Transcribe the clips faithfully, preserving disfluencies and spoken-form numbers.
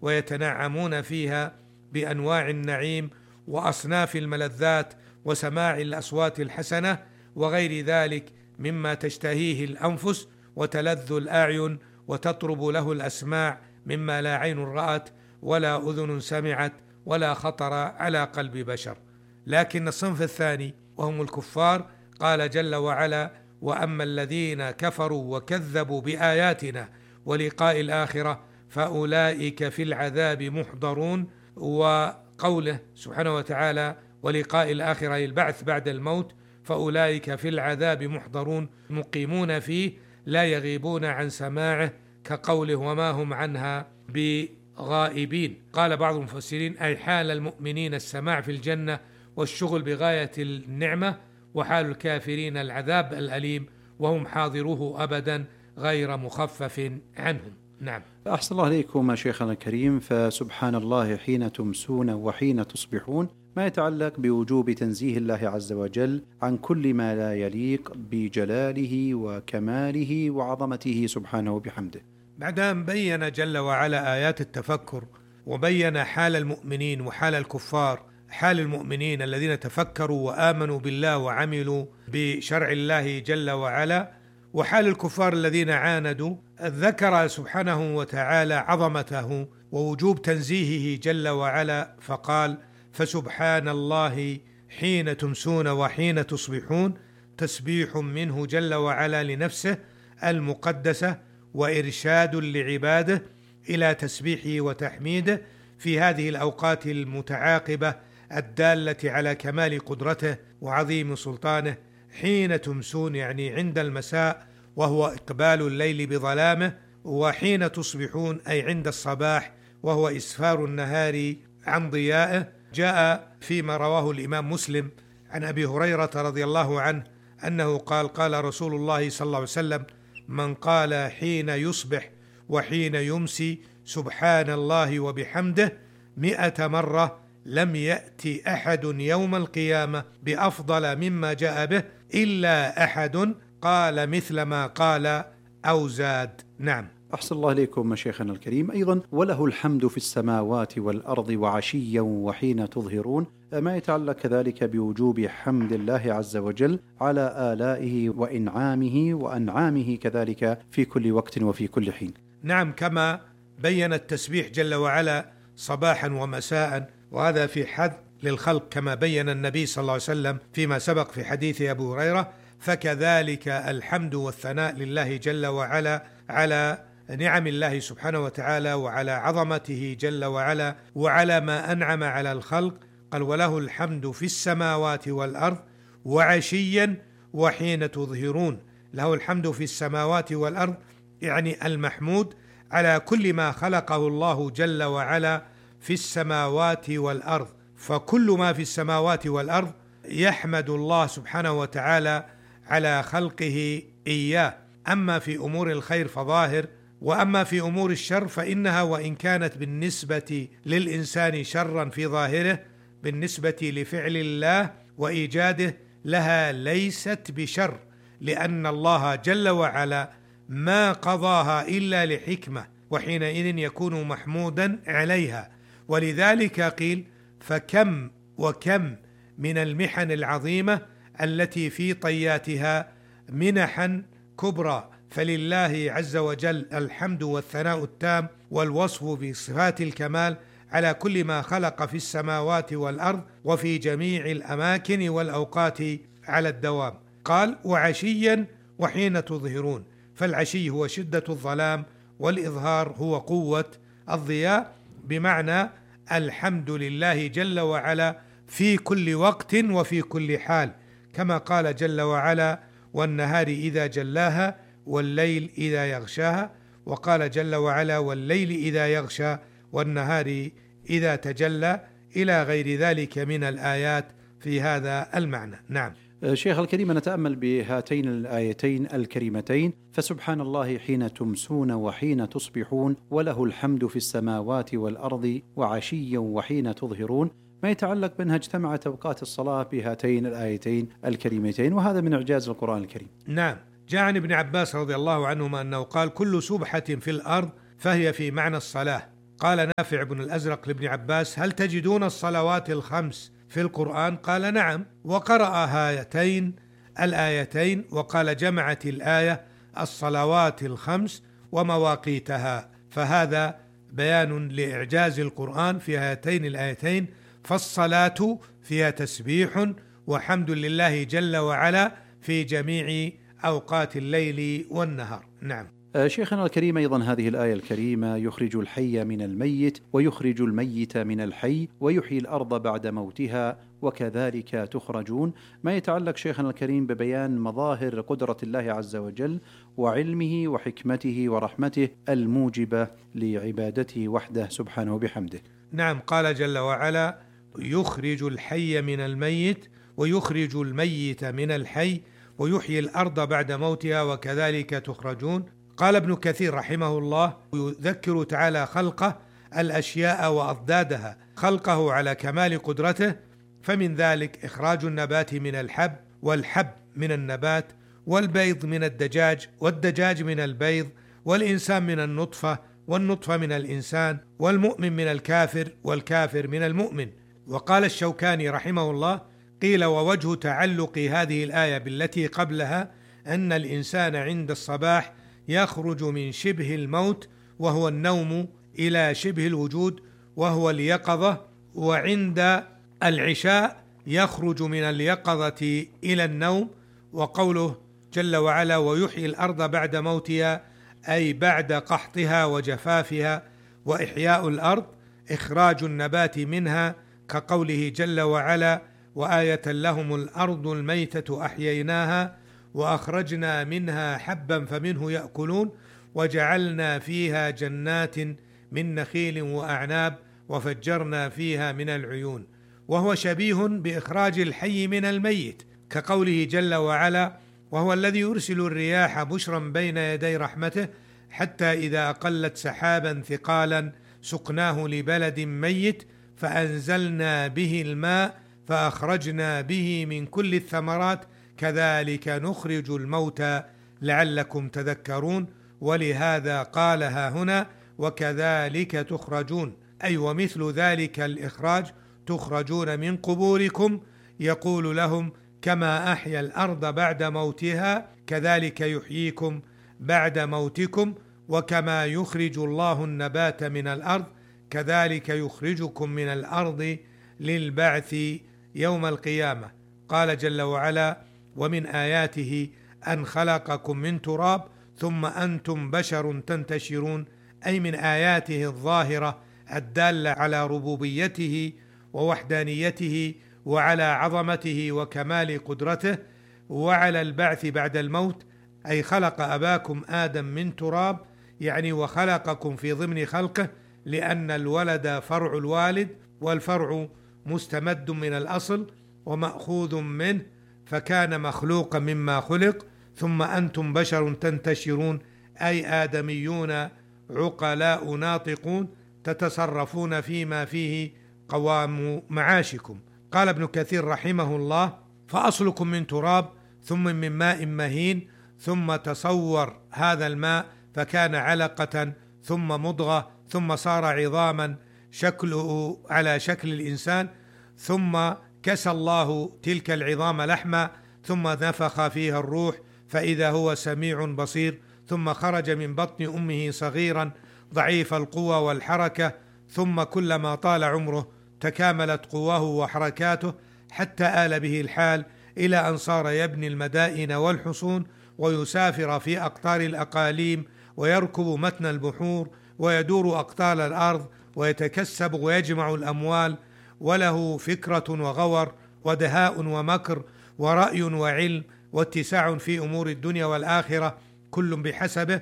ويتنعمون فيها بأنواع النعيم وأصناف الملذات وسماع الأصوات الحسنة وغير ذلك مما تشتهيه الأنفس وتلذ الأعين وتطرب له الأسماع مما لا عين رأت ولا أذن سمعت ولا خطر على قلب بشر. لكن الصنف الثاني وهم الكفار قال جل وعلا: وأما الذين كفروا وكذبوا بآياتنا ولقاء الآخرة فأولئك في العذاب محضرون. وقوله سبحانه وتعالى: ولقاء الآخرة البعث بعد الموت، فأولئك في العذاب محضرون مقيمون فيه لا يغيبون عن سماعه، كقوله: وما هم عنها بغائبين. قال بعض المفسرين: أي حال المؤمنين السماع في الجنة والشغل بغاية النعمة، وحال الكافرين العذاب الأليم وهم حاضروه أبدا غير مخفف عنهم. نعم. أحسن الله عليكم شيخنا الكريم. فسبحان الله حين تمسون وحين تصبحون، ما يتعلق بوجوب تنزيه الله عز وجل عن كل ما لا يليق بجلاله وكماله وعظمته سبحانه وبحمده. بعد أن بين جل وعلا آيات التفكر وبين حال المؤمنين وحال الكفار، حال المؤمنين الذين تفكروا وآمنوا بالله وعملوا بشرع الله جل وعلا، وحال الكفار الذين عاندوا، ذكر سبحانه وتعالى عظمته ووجوب تنزيهه جل وعلا، فقال: فسبحان الله حين تمسون وحين تصبحون، تسبيح منه جل وعلا لنفسه المقدسة وإرشاد لعباده إلى تسبيحه وتحميده في هذه الأوقات المتعاقبة الدالة على كمال قدرته وعظيم سلطانه. حين تمسون يعني عند المساء وهو إقبال الليل بظلامه، وحين تصبحون أي عند الصباح وهو إسفار النهار عن ضيائه. جاء فيما رواه الإمام مسلم عن أبي هريرة رضي الله عنه أنه قال: قال رسول الله صلى الله عليه وسلم: من قال حين يصبح وحين يمسي سبحان الله وبحمده مئة مرة لم يأتي أحد يوم القيامة بأفضل مما جاء به إلا أحد قال مثل ما قال أو زاد. نعم. أحسن الله إليكم شيخنا الكريم. أيضا: وله الحمد في السماوات والأرض وعشيا وحين تظهرون، ما يتعلق كذلك بوجوب حمد الله عز وجل على آلائه وإنعامه وأنعامه كذلك في كل وقت وفي كل حين. نعم، كما بين التسبيح جل وعلا صباحا ومساء، وهذا في حد للخلق كما بين النبي صلى الله عليه وسلم فيما سبق في حديث أبو هريرة، فكذلك الحمد والثناء لله جل وعلا على نعم الله سبحانه وتعالى وعلى عظمته جل وعلا وعلى ما أنعم على الخلق. قال: وله الحمد في السماوات والأرض وعشيا وحين تظهرون. له الحمد في السماوات والأرض يعني المحمود على كل ما خلقه الله جل وعلا في السماوات والأرض، فكل ما في السماوات والأرض يحمد الله سبحانه وتعالى على خلقه إياه. أما في أمور الخير فظاهر، وأما في أمور الشر فإنها وإن كانت بالنسبة للإنسان شرا في ظاهره، بالنسبة لفعل الله وإيجاده لها ليست بشر، لأن الله جل وعلا ما قضاها إلا لحكمة، وحينئذ يكون محمودا عليها. ولذلك قيل: فكم وكم من المحن العظيمة التي في طياتها منحا كبرى، فلله عز وجل الحمد والثناء التام والوصف بصفات الكمال على كل ما خلق في السماوات والأرض وفي جميع الأماكن والأوقات على الدوام. قال: وعشيا وحين تظهرون، فالعشي هو شدة الظلام والإظهار هو قوة الضياء، بمعنى الحمد لله جل وعلا في كل وقت وفي كل حال، كما قال جل وعلا: والنهار إذا جلاها والليل إذا يغشاها، وقال جل وعلا: والليل إذا يغشى والنهار إذا تجلى، إلى غير ذلك من الآيات في هذا المعنى. نعم. شيخ الكريم، نتأمل بهاتين الآيتين الكريمتين: فسبحان الله حين تمسون وحين تصبحون، وله الحمد في السماوات والأرض وعشيا وحين تظهرون، ما يتعلق بأنها اجتمعت أوقات الصلاة بهاتين الآيتين الكريمتين، وهذا من إعجاز القرآن الكريم. نعم. جاء عن ابن عباس رضي الله عنهما أنه قال: كل سبحة في الأرض فهي في معنى الصلاة، قال نافع بن الأزرق لابن عباس: هل تجدون الصلوات الخمس في القرآن؟ قال: نعم. وقرأ هاتين الآيتين وقال: جمعت الآية الصلوات الخمس ومواقيتها. فهذا بيان لإعجاز القرآن في هاتين الآيتين، فالصلاة فيها تسبيح وحمد لله جل وعلا في جميع أوقات الليل والنهار. نعم. شيخنا الكريم، أيضا هذه الآية الكريمة: يخرج الحي من الميت ويخرج الميت من الحي ويحيي الأرض بعد موتها وكذلك تخرجون، ما يتعلق شيخنا الكريم ببيان مظاهر قدرة الله عز وجل وعلمه وحكمته ورحمته الموجبة لعبادته وحده سبحانه وبحمده. نعم، قال جل وعلا: يخرج الحي من الميت ويخرج الميت من الحي ويحيي الأرض بعد موتها وكذلك تخرجون. قال ابن كثير رحمه الله: يذكر تعالى خلقه الأشياء وأضدادها، خلقه على كمال قدرته، فمن ذلك إخراج النبات من الحب، والحب من النبات، والبيض من الدجاج، والدجاج من البيض، والإنسان من النطفة، والنطفة من الإنسان، والمؤمن من الكافر، والكافر من المؤمن. وقال الشوكاني رحمه الله: قيل ووجه تعلق هذه الآية بالتي قبلها أن الإنسان عند الصباح يخرج من شبه الموت وهو النوم إلى شبه الوجود وهو اليقظة، وعند العشاء يخرج من اليقظة إلى النوم. وقوله جل وعلا: ويحيي الأرض بعد موتها، أي بعد قحطها وجفافها. وإحياء الأرض إخراج النبات منها، كقوله جل وعلا: وآية لهم الأرض الميتة أحييناها وأخرجنا منها حبا فمنه يأكلون وجعلنا فيها جنات من نخيل وأعناب وفجرنا فيها من العيون. وهو شبيه بإخراج الحي من الميت، كقوله جل وعلا: وهو الذي يرسل الرياح بشرا بين يدي رحمته حتى إذا أقلت سحابا ثقالا سقناه لبلد ميت فأنزلنا به الماء فأخرجنا به من كل الثمرات كذلك نخرج الموتى لعلكم تذكرون. ولهذا قالها هنا: وكذلك تخرجون، أي ومثل ذلك الإخراج تخرجون من قبوركم. يقول لهم: كما أحيا الأرض بعد موتها كذلك يحييكم بعد موتكم، وكما يخرج الله النبات من الأرض كذلك يخرجكم من الأرض للبعث يوم القيامة. قال جل وعلا: ومن آياته أن خلقكم من تراب ثم أنتم بشر تنتشرون، أي من آياته الظاهرة الدالة على ربوبيته ووحدانيته وعلى عظمته وكمال قدرته وعلى البعث بعد الموت، أي خلق أباكم آدم من تراب، يعني وخلقكم في ضمن خلقه، لأن الولد فرع الوالد والفرع مستمد من الأصل ومأخوذ منه، فكان مخلوقا مما خلق. ثم أنتم بشر تنتشرون، أي آدميون عقلاء ناطقون تتصرفون فيما فيه قوام معاشكم. قال ابن كثير رحمه الله: فأصلكم من تراب ثم من ماء مهين، ثم تصور هذا الماء فكان علقة ثم مضغة ثم صار عظاما شكله على شكل الإنسان، ثم كسى الله تلك العظام لحما ثم نفخ فيها الروح فإذا هو سميع بصير، ثم خرج من بطن أمه صغيرا ضعيف القوى والحركة، ثم كلما طال عمره تكاملت قواه وحركاته حتى آل به الحال إلى أن صار يبني المدائن والحصون ويسافر في أقطار الأقاليم ويركب متن البحور ويدور أقطار الأرض ويتكسب ويجمع الأموال، وله فكرة وغور ودهاء ومكر ورأي وعلم واتساع في أمور الدنيا والآخرة، كل بحسبه.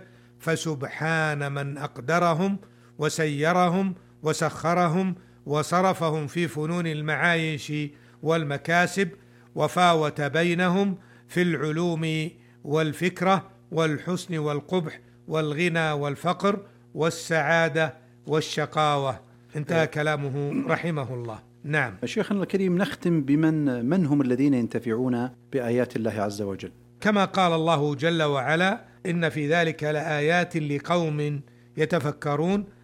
فسبحان من أقدرهم وسيرهم وسخرهم وصرفهم في فنون المعايش والمكاسب، وفاوت بينهم في العلوم والفكرة والحسن والقبح والغنى والفقر والسعادة والشقاوة. انتهى كلامه رحمه الله. نعم. شيخنا الكريم، نختم بمن من هم الذين ينتفعون بآيات الله عز وجل؟ كما قال الله جل وعلا: إن في ذلك لآيات لقوم يتفكرون.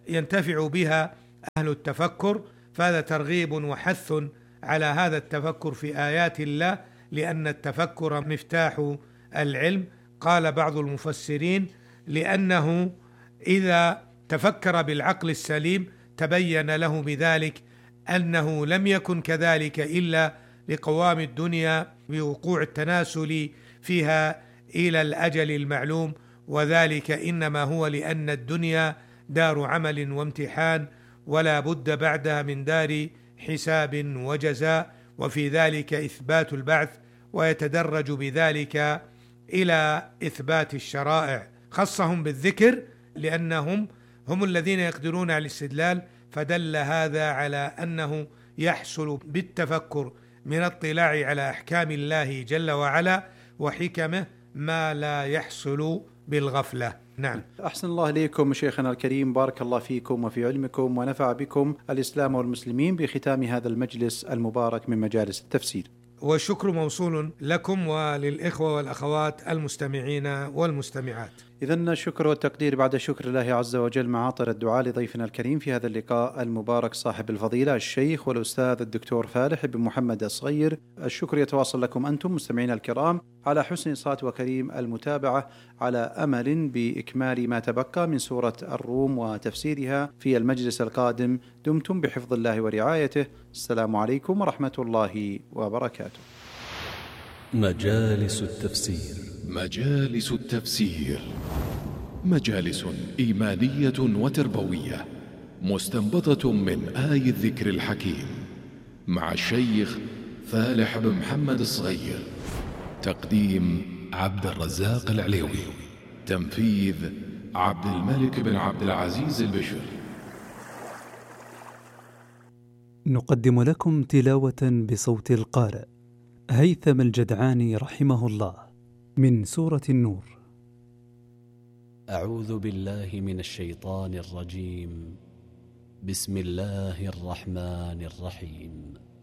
ينتفع بها أهل التفكر، فهذا ترغيب وحث على هذا التفكر في آيات الله، لأن التفكر مفتاح العلم. قال بعض المفسرين لأنه إذا تفكر بالعقل السليم تبين له بذلك أنه لم يكن كذلك إلا لقوام الدنيا بوقوع التناسل فيها إلى الأجل المعلوم، وذلك إنما هو لأن الدنيا دار عمل وامتحان، ولا بد بعدها من دار حساب وجزاء، وفي ذلك إثبات البعث، ويتدرج بذلك إلى إثبات الشرائع. خصهم بالذكر لأنهم هم الذين يقدرون على الاستدلال، فدل هذا على أنه يحصل بالتفكر من الاطلاع على أحكام الله جل وعلا وحكمه ما لا يحصل بالغفلة. نعم. أحسن الله إليكم شيخنا الكريم، بارك الله فيكم وفي علمكم، ونفع بكم الإسلام والمسلمين بختام هذا المجلس المبارك من مجالس التفسير. والشكر موصول لكم وللإخوة والأخوات المستمعين والمستمعات. إذن الشكر والتقدير بعد شكر الله عز وجل مع عطر الدعاء لضيفنا الكريم في هذا اللقاء المبارك صاحب الفضيلة الشيخ والأستاذ الدكتور فالح بن محمد الصغير. الشكر يتواصل لكم أنتم مستمعين الكرام على حسن صوت وكريم المتابعة، على أمل بإكمال ما تبقى من سورة الروم وتفسيرها في المجلس القادم. دمتم بحفظ الله ورعايته. السلام عليكم ورحمة الله وبركاته. مجالس التفسير. مجالس التفسير مجالس إيمانية وتربوية مستنبطة من آي الذكر الحكيم مع الشيخ فالح بن محمد الصغير. تقديم عبد الرزاق العليوي. تنفيذ عبد الملك بن عبد العزيز البشر. نقدم لكم تلاوة بصوت القارئ هيثم الجدعاني رحمه الله من سورة النور. أعوذ بالله من الشيطان الرجيم. بسم الله الرحمن الرحيم.